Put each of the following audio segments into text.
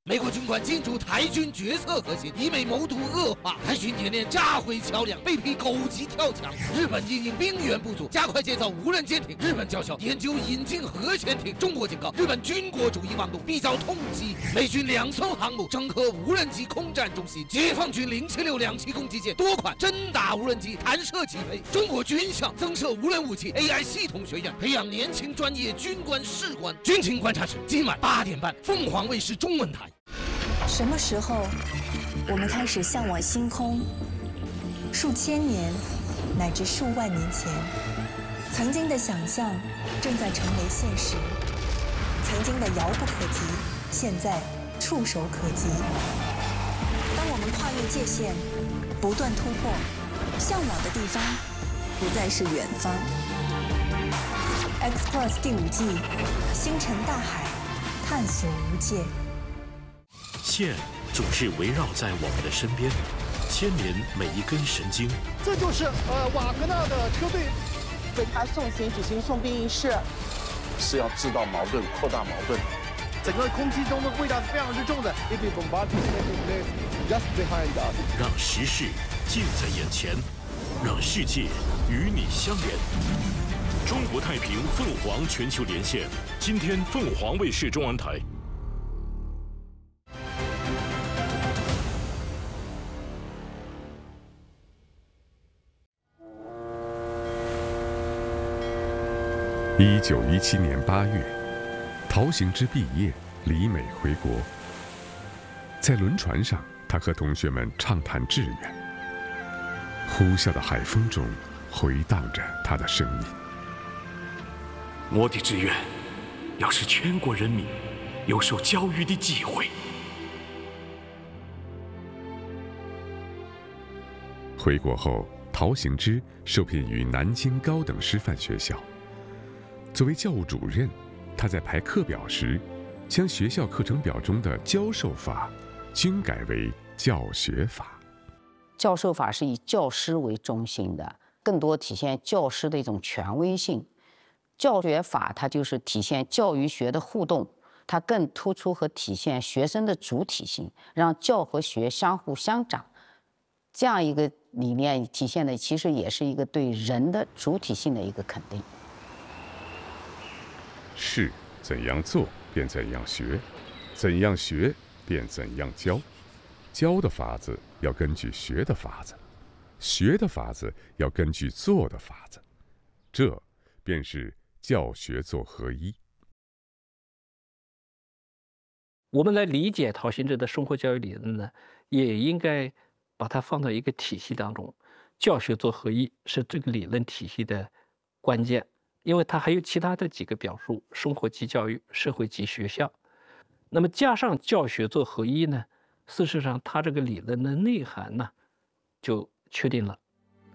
美国军官进驻台军决策核心，以美谋独恶化，台军演练炸毁桥梁，被逼狗急跳墙。日本因应兵源不足，加快建造无人舰艇。日本叫嚣研究引进核潜艇，中国警告日本军国主义妄动，必遭痛击。美军2艘航母整合无人机空战中心，解放军076两栖攻击舰多款侦打无人机弹射起飞。中国军校增设无人武器 AI 系统学院，培养年轻专业军官士官。军情观察室今晚8点半，凤凰卫视中文台。 什么时候，我们开始向往星空？数千年，乃至数万年前，曾经的想象正在成为现实，曾经的遥不可及，现在触手可及。当我们跨越界限，不断突破，向往的地方不再是远方。X Plus 第5季，星辰大海，探索无界。 线总是围绕在我们的身边，牵连每一根神经。 这就是瓦格纳的车队为他送行举行送殡仪式， 是要制造矛盾，扩大矛盾。 整个空气中的味道是非常之重的。It is bombardment taking place just behind us。 让时事近在眼前，让世界与你相连。中国太平凤凰全球连线，今天凤凰卫视中文台。 1917年8月，陶行知毕业，离美回国。在轮船上，他和同学们畅谈志愿。呼啸的海风中，回荡着他的声音。 我的志愿，要使全国人民有受教育的机会。 回国后，陶行知受聘于南京高等师范学校。作为教务主任，他在排课表时，将学校课程表中的教授法均改为教学法。 教授法是以教师为中心的，更多体现教师的一种权威性。教学法它就是体现教与学的互动，它更突出和体现学生的主体性，让教和学相互相长。这样一个理念体现的其实也是一个对人的主体性的一个肯定。 事怎样做便怎样学，怎样学便怎样教。教的法子要根据学的法子，学的法子要根据做的法子，这便是教学做合一。 我们来理解陶行知的生活教育理论呢，也应该把它放到一个体系当中。教学做合一是这个理论体系的关键。因为它还有其他的几个表述：生活即教育，社会即学校。那么加上教学做合一呢，事实上它这个理论的内涵呢，就确定了。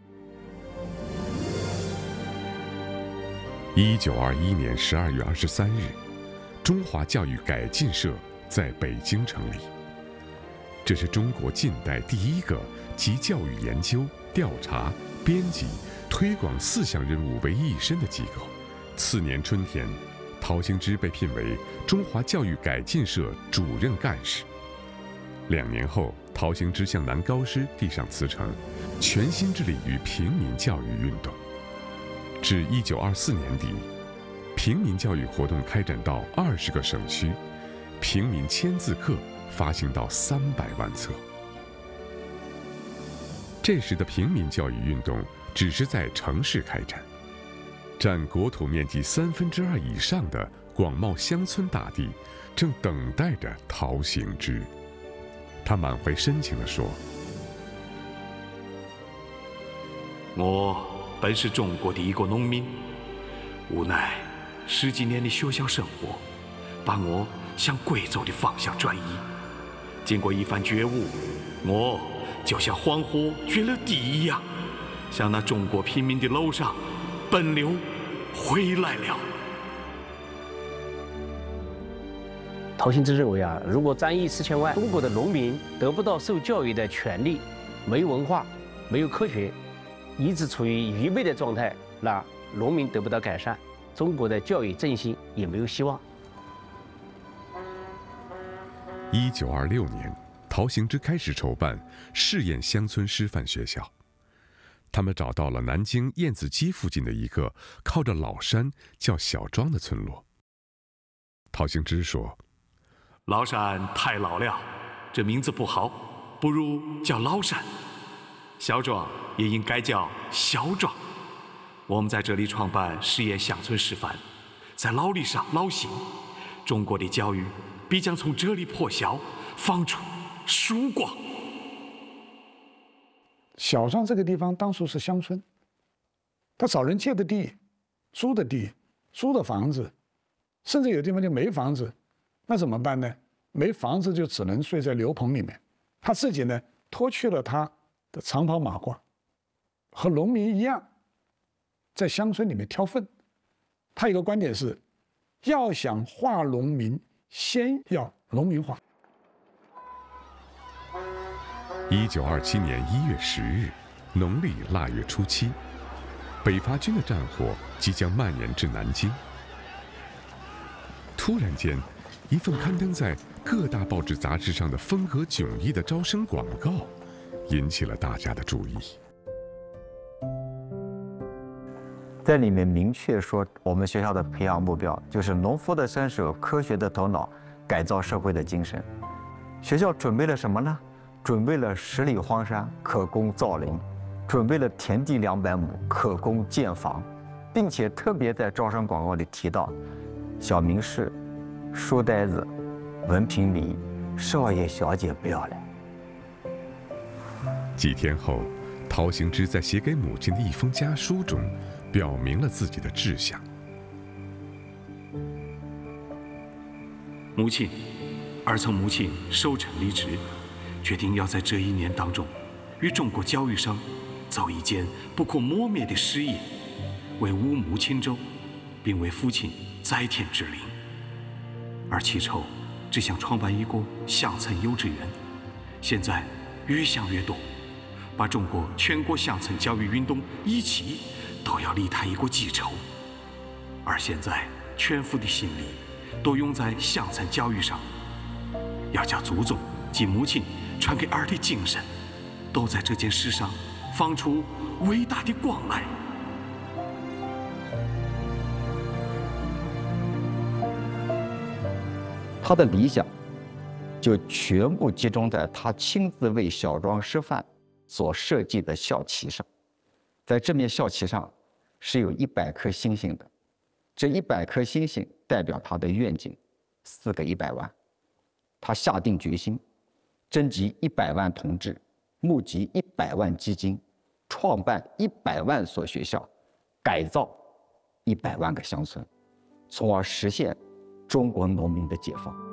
1921年12月23日，中华教育改进社在北京成立。这是中国近代第一个集教育研究、调查、编辑、推广4项任务为一身的机构。次年春天，陶行知被聘为中华教育改进社主任干事。2年后，陶行知向男高师递上辞呈，全心致力于平民教育运动。至1924年底，平民教育活动开展到20个省区，平民签字课发行到300万册。这时的平民教育运动只是在城市开展，占国土面积2/3以上的广袤乡村大地正等待着陶行知。他满怀深情地说：“ 我本是中国的一个农民，无奈10几年的学校生活把我向贵族的方向转移。经过一番觉悟，我就像黄河决了堤一样，向那中国平民的楼上奔流回来了。” 陶行知认为啊，如果3亿4千万中国的农民得不到受教育的权利，没有文化，没有科学，一直处于愚昧的状态，那农民得不到改善，中国的教育振兴也没有希望。 1926年，陶行知开始筹办试验乡村师范学校。他们找到了南京燕子矶附近的一个靠着老山叫小庄的村落。陶行知说：“ 老山太老了，这名字不好，不如叫老山。小庄也应该叫小庄。我们在这里创办试验乡村师范，在劳力上劳心，中国的教育必将从这里破晓，放出曙光。” 小庄这个地方当初是乡村，他找人借的地、租的地、租的房子，甚至有地方就没房子，那怎么办呢？没房子就只能睡在牛棚里面。他自己呢，脱去了他的长袍马褂，和农民一样，在乡村里面挑粪。他有个观点是，要想化农民，先要农民化。 1927年1月10日，农历腊月初7，北伐军的战火即将蔓延至南京。突然间，一份刊登在各大报纸杂志上的风格迥异的招生广告，引起了大家的注意。 在里面明确说，我们学校的培养目标就是农夫的身手、科学的头脑、改造社会的精神。学校准备了什么呢？准备了10里荒山，可供造林；准备了田地200亩，可供建房，并且特别在招生广告里提到，小明士、书呆子、文凭迷、少爷小姐不要来。 几天后，陶行知在写给母亲的一封家书中，表明了自己的志向。 母亲，儿从母亲收成离职，决定要在这1年当中，与中国教育上走一件不可磨灭的事业，为吾母亲州，并为父亲在天之灵。而其筹只想创办一个乡村幼稚园，现在越想越多，把中国全国乡村教育运动一起都要离他一个记仇。而现在全副的心力都用在乡村教育上，要叫祖宗及母亲传给儿的精神，都在这件事上放出伟大的光来。 他的理想就全部集中在他亲自为小庄师范所设计的校旗上。在这面校旗上是有100颗星星的，这100颗星星代表他的愿景，4个100万。他下定决心，征集100万同志，募集100万基金，创办100万所学校，改造100万个乡村，从而实现中国农民的解放。